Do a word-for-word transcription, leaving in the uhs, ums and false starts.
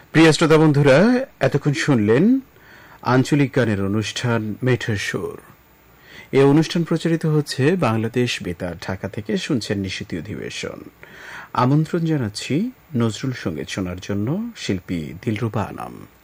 প্রিয় শ্রোতা বন্ধুরা, এতক্ষণ শুনলেন আঞ্চলিক গানের অনুষ্ঠান মেঠের সুর। এই অনুষ্ঠান প্রচারিত হচ্ছে বাংলাদেশ বেতার ঢাকা থেকে। শুনছেন নিশীথী অধিবেশন। আমন্ত্রণ জানাচ্ছি নজরুল সঙ্গীত শোনার জন্য শিল্পী দিলরুবা আনাম।